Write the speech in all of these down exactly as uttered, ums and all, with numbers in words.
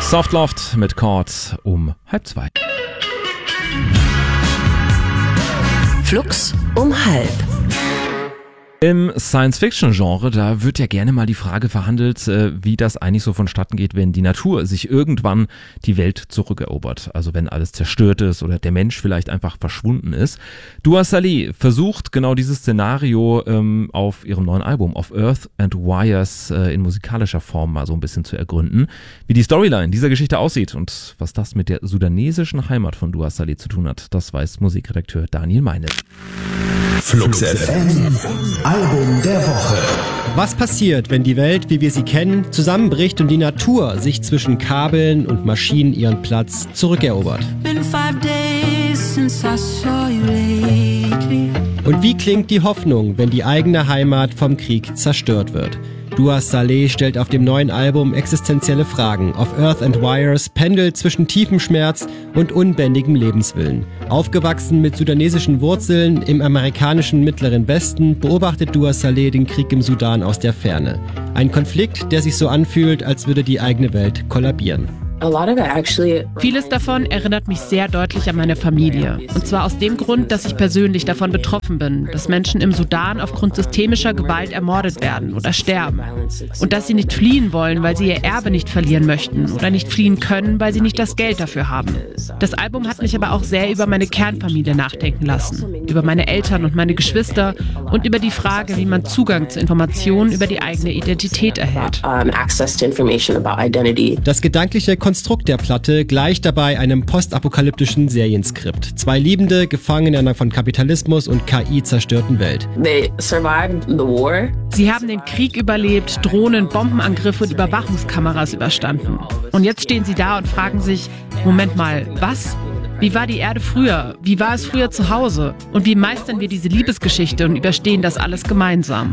Softloft mit Chords um halb zwei. Flux um halb. Im Science-Fiction-Genre, da wird ja gerne mal die Frage verhandelt, wie das eigentlich so vonstatten geht, wenn die Natur sich irgendwann die Welt zurückerobert. Also wenn alles zerstört ist oder der Mensch vielleicht einfach verschwunden ist. Dua Saleh versucht genau dieses Szenario ähm, auf ihrem neuen Album Of Earth and Wires äh, in musikalischer Form mal so ein bisschen zu ergründen. Wie die Storyline dieser Geschichte aussieht und was das mit der sudanesischen Heimat von Dua Saleh zu tun hat, das weiß Musikredakteur Daniel Meinl. Flux F M, Album der Woche. Was passiert, wenn die Welt, wie wir sie kennen, zusammenbricht und die Natur sich zwischen Kabeln und Maschinen ihren Platz zurückerobert? Und wie klingt die Hoffnung, wenn die eigene Heimat vom Krieg zerstört wird? Dua Saleh stellt auf dem neuen Album existenzielle Fragen. Of Earth and Wires pendelt zwischen tiefem Schmerz und unbändigem Lebenswillen. Aufgewachsen mit sudanesischen Wurzeln im amerikanischen Mittleren Westen, beobachtet Dua Saleh den Krieg im Sudan aus der Ferne. Ein Konflikt, der sich so anfühlt, als würde die eigene Welt kollabieren. Vieles davon erinnert mich sehr deutlich an meine Familie. Und zwar aus dem Grund, dass ich persönlich davon betroffen bin, dass Menschen im Sudan aufgrund systemischer Gewalt ermordet werden oder sterben. Und dass sie nicht fliehen wollen, weil sie ihr Erbe nicht verlieren möchten oder nicht fliehen können, weil sie nicht das Geld dafür haben. Das Album hat mich aber auch sehr über meine Kernfamilie nachdenken lassen, über meine Eltern und meine Geschwister und über die Frage, wie man Zugang zu Informationen über die eigene Identität erhält. Das gedankliche Konstrukt der Platte gleicht dabei einem postapokalyptischen Serienskript. Zwei Liebende, gefangen in einer von Kapitalismus und K I zerstörten Welt. Sie haben den Krieg überlebt, Drohnen, Bombenangriffe und Überwachungskameras überstanden. Und jetzt stehen sie da und fragen sich, Moment mal, was? Wie war die Erde früher? Wie war es früher zu Hause? Und wie meistern wir diese Liebesgeschichte und überstehen das alles gemeinsam?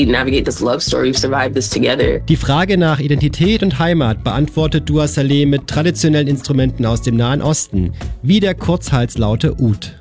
Die Frage nach Identität und Heimat beantwortet Dua Saleh mit traditionellen Instrumenten aus dem Nahen Osten, wie der Kurzhalslaute Oud.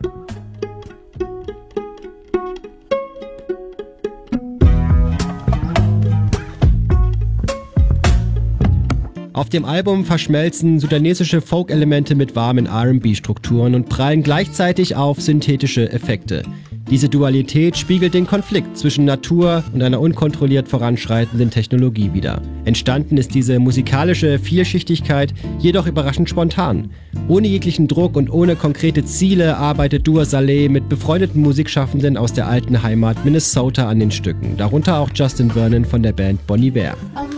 Auf dem Album verschmelzen sudanesische Folk-Elemente mit warmen R and B-Strukturen und prallen gleichzeitig auf synthetische Effekte. Diese Dualität spiegelt den Konflikt zwischen Natur und einer unkontrolliert voranschreitenden Technologie wider. Entstanden ist diese musikalische Vielschichtigkeit jedoch überraschend spontan. Ohne jeglichen Druck und ohne konkrete Ziele arbeitet Dua Saleh mit befreundeten Musikschaffenden aus der alten Heimat Minnesota an den Stücken, darunter auch Justin Vernon von der Band Bon Iver.